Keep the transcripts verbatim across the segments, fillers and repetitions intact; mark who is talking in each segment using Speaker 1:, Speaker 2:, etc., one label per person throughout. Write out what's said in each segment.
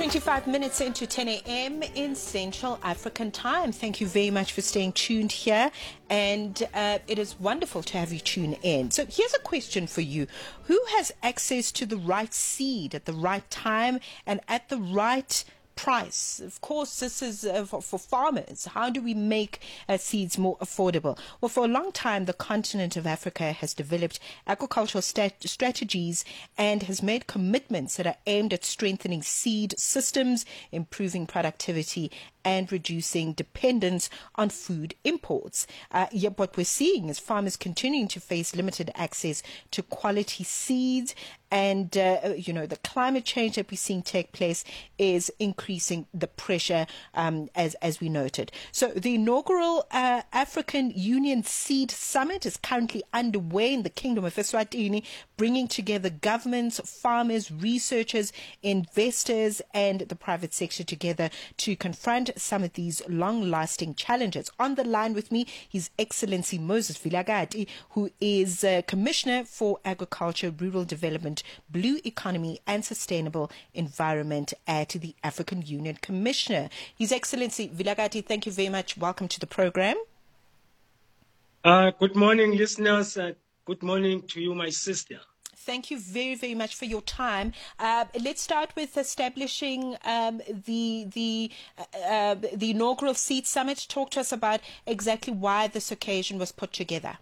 Speaker 1: twenty-five minutes into ten a.m. in Central African time. Thank you very much for staying tuned here. And uh, it is wonderful to have you tune in. So here's a question for you. Who has access to the right seed at the right time and at the right price? Of course, this is uh, for, for farmers. How do we make uh, seeds more affordable? Well, for a long time, the continent of Africa has developed agricultural stat- strategies and has made commitments that are aimed at strengthening seed systems, improving productivity, and reducing dependence on food imports. Uh, yet what we're seeing is farmers continuing to face limited access to quality seeds, and uh, you know the climate change that we're seeing take place is increasing the pressure, um, as as we noted. So the inaugural uh, African Union Seed Summit is currently underway in the Kingdom of Eswatini, bringing together governments, farmers, researchers, investors, and the private sector together to confront some of these long-lasting challenges. On the line with me, His Excellency Moses Vilakazi, who is uh, Commissioner for Agriculture, Rural Development, Blue Economy and Sustainable Environment at the African Union Commissioner. His Excellency Vilakazi, thank you very much. Welcome to the program.
Speaker 2: Uh, good morning, listeners. Uh, good morning to you, my sister.
Speaker 1: Thank you very, very much for your time. Uh, let's start with establishing um, the the uh, the inaugural Seed Summit. Talk to us about exactly why this occasion was put together.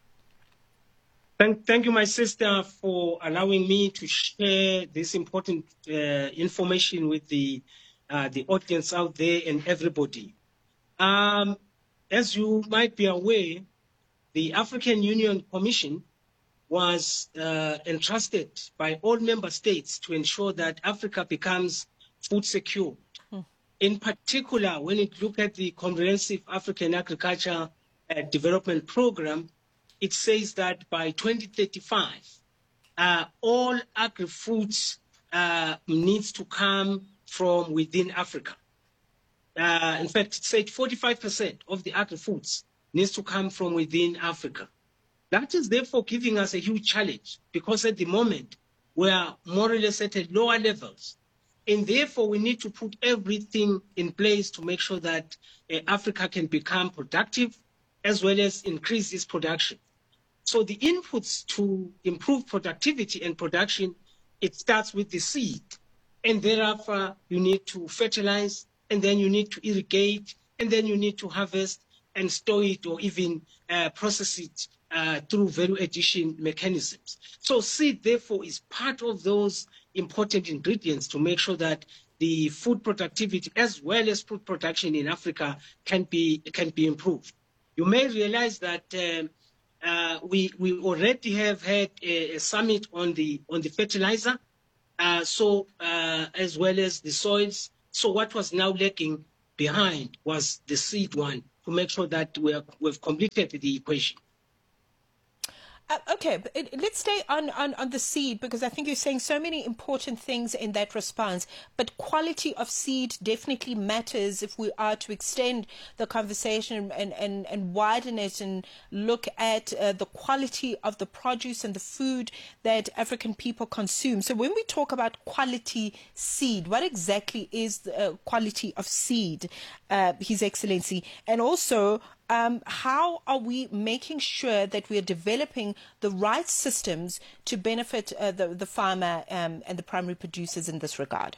Speaker 2: Thank, thank you, my sister, for allowing me to share this important uh, information with the uh, the audience out there and everybody. Um, as you might be aware, the African Union Commission was uh, entrusted by all member states to ensure that Africa becomes food secure. Hmm. In particular, when it look at the Comprehensive African Agriculture uh, Development Program, it says that by twenty thirty-five, uh, all agri-foods uh, needs to come from within Africa. Uh, in fact, it said forty-five percent of the agri-foods needs to come from within Africa. That is therefore giving us a huge challenge, because at the moment we are more or less at lower levels. And therefore we need to put everything in place to make sure that uh, Africa can become productive as well as increase its production. So the inputs to improve productivity and production, it starts with the seed. And thereafter you need to fertilize, and then you need to irrigate, and then you need to harvest and store it, or even uh, process it Uh, through value addition mechanisms. So seed, therefore, is part of those important ingredients to make sure that the food productivity as well as food production in Africa can be can be improved. You may realize that um, uh, we we already have had a, a summit on the on the fertilizer, uh, so uh, as well as the soils. So what was now lagging behind was the seed one, to make sure that we are, we've completed the equation.
Speaker 1: Uh, okay, but it, let's stay on, on, on the seed, because I think you're saying so many important things in that response. But quality of seed definitely matters if we are to extend the conversation and, and, and widen it and look at uh, the quality of the produce and the food that African people consume. So when we talk about quality seed, what exactly is the uh, quality of seed, uh, His Excellency? And also, Um, how are we making sure that we are developing the right systems to benefit uh, the, the farmer um, and the primary producers in this regard?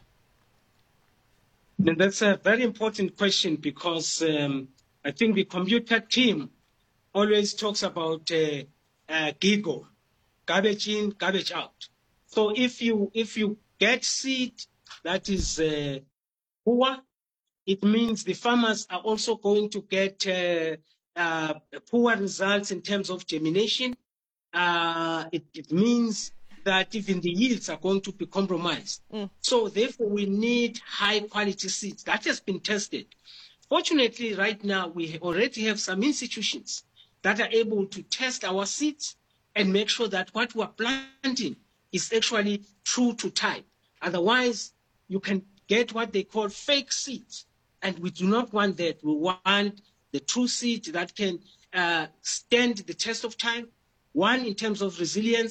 Speaker 2: And that's a very important question, because um, I think the computer team always talks about uh, uh, GIGO, garbage in, garbage out. So if you if you get seed that is uh, poor, it means the farmers are also going to get uh, uh, poor results in terms of germination. Uh, it, it means that even the yields are going to be compromised. Mm. So therefore we need high quality seeds. That has been tested. Fortunately, right now we already have some institutions that are able to test our seeds and make sure that what we are planting is actually true to type. Otherwise, you can get what they call fake seeds. And we do not want that. We want the true seed that can uh, stand the test of time, one, in terms of resilience,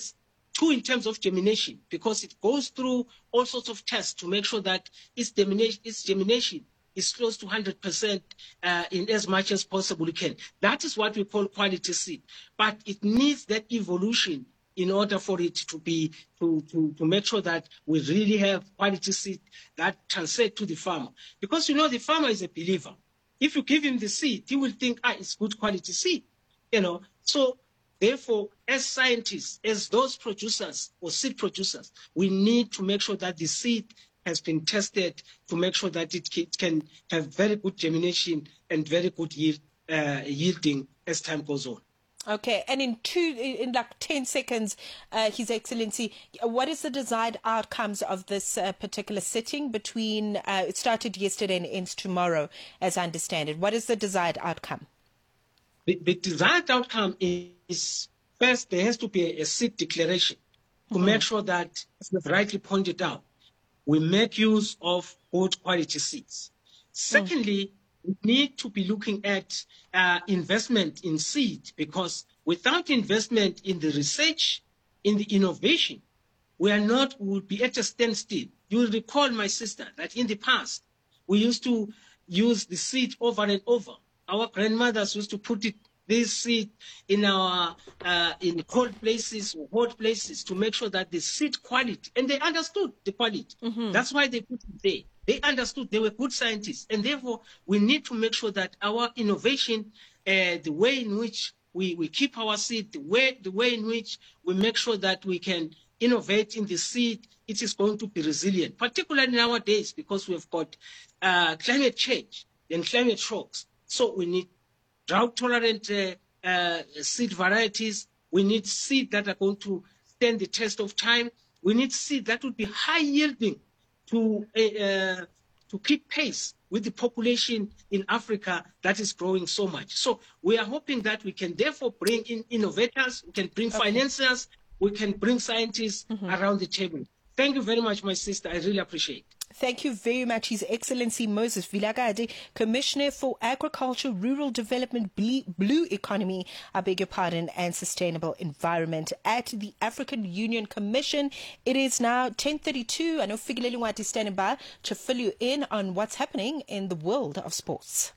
Speaker 2: Two, in terms of germination, because it goes through all sorts of tests to make sure that its germination, its germination is close to one hundred percent uh, in as much as possible you can. That is what we call quality seed. But it needs that evolution in order for it to be, to, to, to make sure that we really have quality seed that translate to the farmer. Because, you know, the farmer is a believer. If you give him the seed, he will think, ah, it's good quality seed, you know. So, therefore, as scientists, as those producers or seed producers, we need to make sure that the seed has been tested to make sure that it can have very good germination and very good yield, uh, yielding as time goes on.
Speaker 1: Okay, and in two, in like ten seconds, uh, His Excellency, what is the desired outcomes of this uh, particular sitting between, uh, it started yesterday and ends tomorrow, as I understand it. What is the desired outcome?
Speaker 2: The, the desired outcome is, first, there has to be a, a seed declaration to mm-hmm. make sure that, as you've rightly pointed out, we make use of good quality seeds. Secondly, mm. we need to be looking at uh, investment in seed, because without investment in the research, in the innovation, we are not, we will be at a standstill. You will recall, my sister, that in the past, we used to use the seed over and over. Our grandmothers used to put it, this seed in our uh, in cold places or hot places to make sure that the seed quality, and they understood the quality. Mm-hmm. That's why they put it there. They understood, they were good scientists, and therefore we need to make sure that our innovation, uh, the way in which we, we keep our seed, the way the way in which we make sure that we can innovate in the seed, it is going to be resilient, particularly nowadays because we've got uh, climate change and climate shocks. So we need drought-tolerant uh, uh, seed varieties. We need seed that are going to stand the test of time. We need seed that will be high-yielding to uh, to keep pace with the population in Africa that is growing so much. So we are hoping that we can therefore bring in innovators, we can bring okay. financiers, we can bring scientists mm-hmm. around the table. Thank you very much, my sister. I really appreciate it.
Speaker 1: Thank you very much, His Excellency Moses Vilakazi, Commissioner for Agriculture, Rural Development, Blue Economy, I beg your pardon, and Sustainable Environment at the African Union Commission. It is now ten thirty-two. I know Figileli Nwati is standing by to fill you in on what's happening in the world of sports.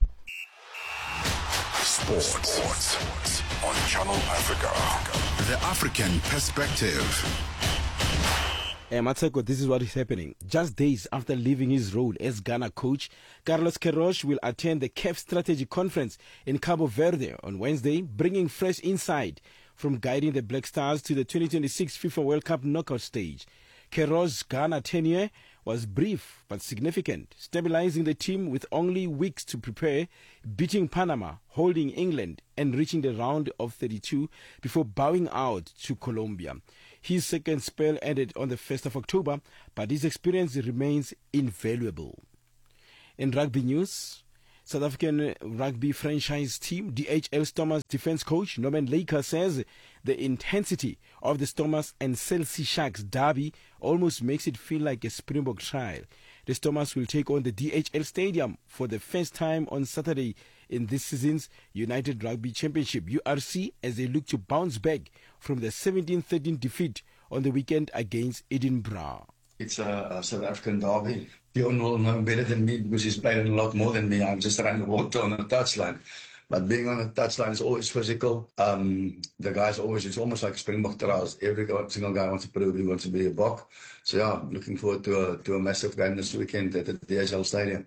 Speaker 3: Sports, sports on Channel Africa. The African Perspective.
Speaker 4: Uh, Matseko, this is what is happening. Just days after leaving his role as Ghana coach, Carlos Queiroz will attend the C A F Strategy Conference in Cabo Verde on Wednesday, bringing fresh insight from guiding the Black Stars to the twenty twenty-six FIFA World Cup knockout stage. Queiroz' Ghana tenure was brief but significant, stabilizing the team with only weeks to prepare, beating Panama, holding England, and reaching the round of thirty-two before bowing out to Colombia. His second spell ended on the first of October, but his experience remains invaluable. In rugby news, South African rugby franchise team D H L Stormers defense coach Norman Laker says the intensity of the Stormers and Chelsea Sharks derby almost makes it feel like a Springbok trial. The Stormers will take on the D H L Stadium for the first time on Saturday in this season's United Rugby Championship, U R C, as they look to bounce back from the seventeen thirteen defeat on the weekend against Edinburgh.
Speaker 5: It's a, a South African derby. Dion will know better than me because he's played a lot more than me. I'm just around the water on the touchline. But being on the touchline is always physical. Um, the guys always, it's almost like Springbok trials. Every single guy wants to prove he wants to be a Bok. So yeah, looking forward to a, to a massive game this weekend at the D H L Stadium.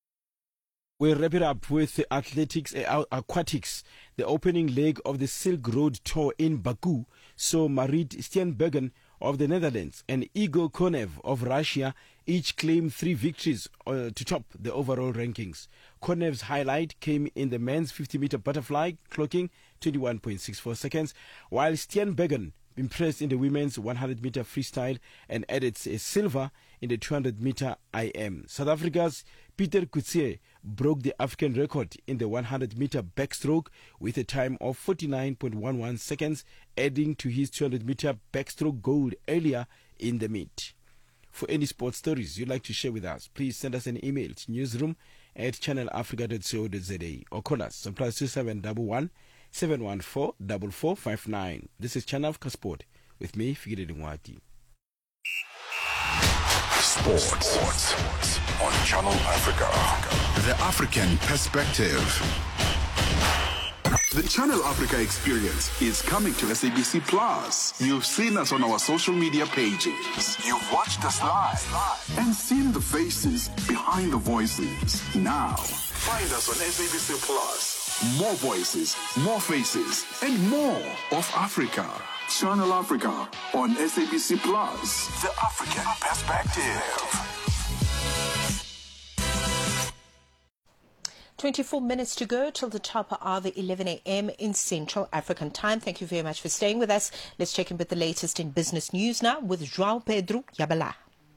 Speaker 4: We'll wrap it up with athletics, uh, aquatics. The opening leg of the Silk Road Tour in Baku saw Marit Steenbergen of the Netherlands and Igor Konev of Russia each claim three victories uh, to top the overall rankings. Konev's highlight came in the men's fifty-meter butterfly, clocking twenty-one point six four seconds, while Steenbergen impressed in the women's one hundred meter freestyle and added a silver in the two hundred meter I M. South Africa's Peter Kutsie broke the African record in the one hundred meter backstroke with a time of forty-nine point one one seconds, adding to his two hundred meter backstroke gold earlier in the meet. For any sports stories you'd like to share with us, please send us an email to newsroom at channel africa dot co dot za or call us on plus two seven one one, seven one four, four four five nine. This is Channel Africa Sport. With me, Fikile Ngwati.
Speaker 3: Sports. Sports on Channel Africa. The African Perspective. The Channel Africa experience is coming to S A B C Plus. You've seen us on our social media pages. You've watched us live and seen the faces behind the voices. Now, find us on S A B C Plus. More voices, more faces, and more of Africa. Channel Africa on S A B C Plus. The African Perspective.
Speaker 1: twenty-four minutes to go till the top of the eleven a.m. in Central African Time. Thank you very much for staying with us. Let's check in with the latest in business news now with João Pedro Yabala.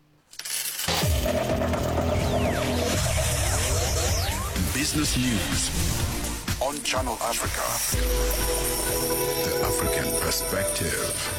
Speaker 3: Business news on Channel Africa. The African Perspective.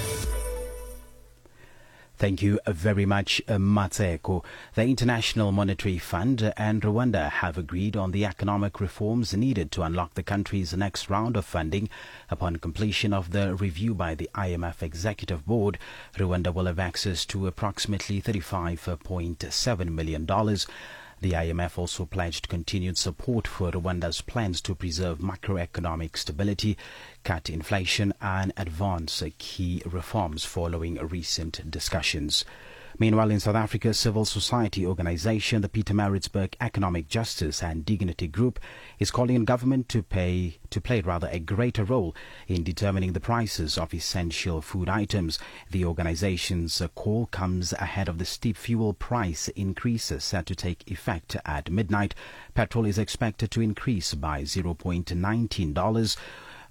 Speaker 6: Thank you very much, Matseko. The International Monetary Fund and Rwanda have agreed on the economic reforms needed to unlock the country's next round of funding. Upon completion of the review by the I M F Executive Board, Rwanda will have access to approximately thirty-five point seven million dollars. The I M F also pledged continued support for Rwanda's plans to preserve macroeconomic stability, cut inflation, and advance key reforms following recent discussions. Meanwhile, in South Africa, civil society organization, the Pietermaritzburg Economic Justice and Dignity Group, is calling on government to pay to play rather a greater role in determining the prices of essential food items. The organization's call comes ahead of the steep fuel price increases set to take effect at midnight. Petrol is expected to increase by zero point one nine dollars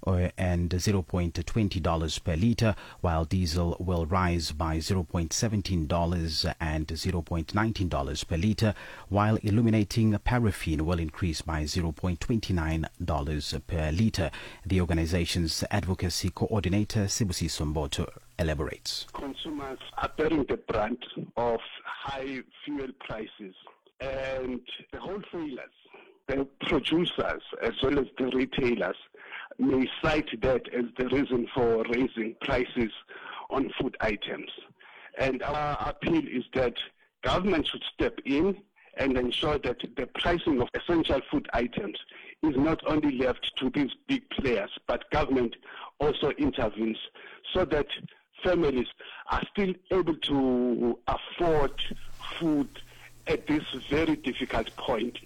Speaker 6: and zero point two zero dollars per litre, while diesel will rise by zero point one seven dollars and zero point one nine dollars per litre, while illuminating paraffin will increase by zero point two nine dollars per litre. The organization's advocacy coordinator, Sibusiso Mboto, elaborates.
Speaker 7: Consumers are bearing the brunt of high fuel prices, and the wholesalers, the producers, as well as the retailers, may cite that as the reason for raising prices on food items. And our appeal is that government should step in and ensure that the pricing of essential food items is not only left to these big players, but government also intervenes so that families are still able to afford food at this very difficult point.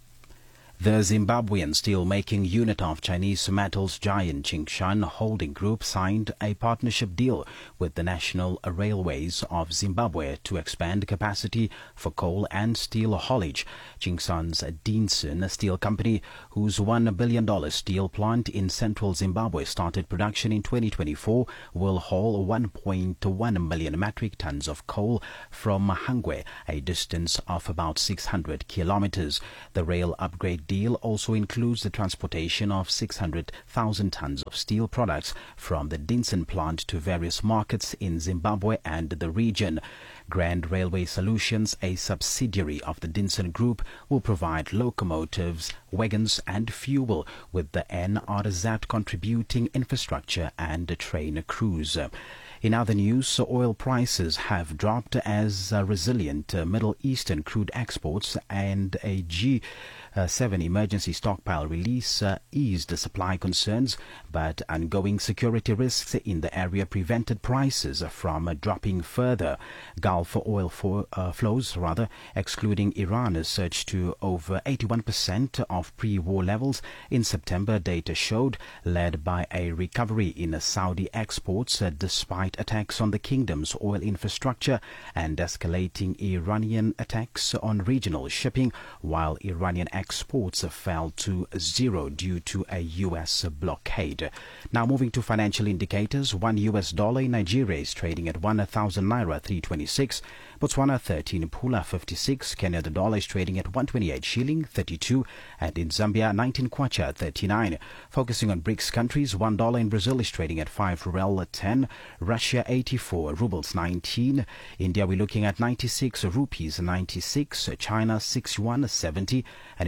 Speaker 6: The Zimbabwean steel-making unit of Chinese metals giant Tsingshan Holding Group signed a partnership deal with the National Railways of Zimbabwe to expand capacity for coal and steel haulage. Tsingshan's Dinson Steel Company, whose one billion dollars steel plant in central Zimbabwe started production in twenty twenty-four, will haul one point one million metric tons of coal from Hangwe, a distance of about six hundred kilometers. The rail upgrade deal also includes the transportation of six hundred thousand tons of steel products from the Dinson plant to various markets in Zimbabwe and the region. Grand Railway Solutions, a subsidiary of the Dinson Group, will provide locomotives, wagons and fuel, with the N R Z contributing infrastructure and train crews. In other news, oil prices have dropped as uh, resilient uh, Middle Eastern crude exports and a G seven emergency stockpile release uh, eased the supply concerns, but ongoing security risks in the area prevented prices from uh, dropping further. Gulf oil for, uh, flows, rather, excluding Iran, surged to over eighty-one percent of pre-war levels in September, data showed, led by a recovery in Saudi exports uh, despite attacks on the kingdom's oil infrastructure and escalating Iranian attacks on regional shipping, while Iranian exports fell to zero due to a U S blockade. Now moving to financial indicators, one U S dollar in Nigeria is trading at one thousand naira three twenty-six, Botswana thirteen pula fifty-six, Kenya the dollar is trading at one twenty-eight shilling thirty-two, and in Zambia nineteen kwacha thirty-nine. Focusing on BRICS countries, one dollar in Brazil is trading at five ruble ten, Russia eighty-four rubles nineteen, India we're looking at ninety-six rupees ninety-six, China sixty-one seventy, and in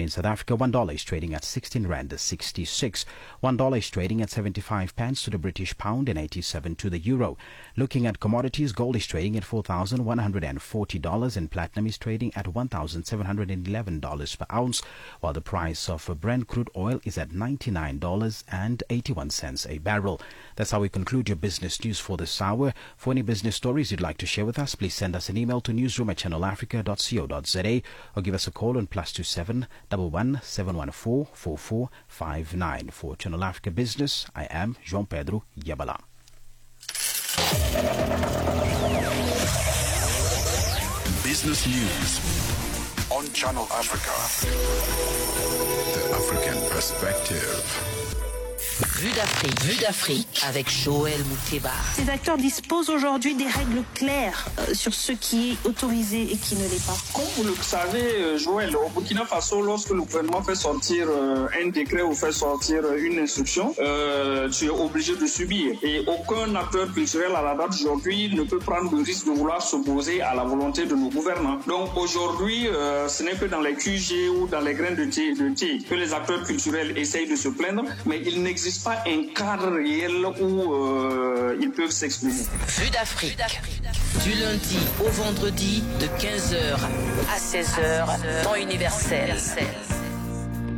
Speaker 6: in South Africa, one dollar is trading at sixteen rand sixty-six. One dollar is trading at seventy-five pence to the British pound and eighty-seven to the euro. Looking at commodities, gold is trading at four thousand one hundred forty dollars and platinum is trading at one thousand seven hundred eleven dollars per ounce, while the price of Brent crude oil is at ninety-nine dollars and eighty-one cents a barrel. That's how we conclude your business news for this hour. For any business stories you'd like to share with us, please send us an email to newsroom at channel africa dot co dot za or give us a call on plus two seven one one seven one four four four five nine. For Channel Africa Business, I am Jean Pedro Yabala.
Speaker 3: Business News on Channel Africa. The African Perspective.
Speaker 8: Vue d'Afrique, Vue d'Afrique avec Joël Mouteba.
Speaker 9: Ces acteurs disposent aujourd'hui des règles claires euh, sur ce qui est autorisé et qui ne l'est pas.
Speaker 10: Comme vous le savez, Joël, au Burkina Faso, lorsque le gouvernement fait sortir euh, un décret ou fait sortir une instruction, euh, tu es obligé de subir. Et aucun acteur culturel à la date d'aujourd'hui ne peut prendre le risque de vouloir s'opposer à la volonté de nos gouvernants. Donc aujourd'hui, euh, ce n'est que dans les Q G ou dans les grains de thé, de thé que les acteurs culturels essayent de se plaindre, mais il n'existe pas un cadre réel où euh, ils peuvent s'exprimer.
Speaker 8: Vue d'Afrique, du lundi au vendredi de quinze heures à seize heures, temps universel.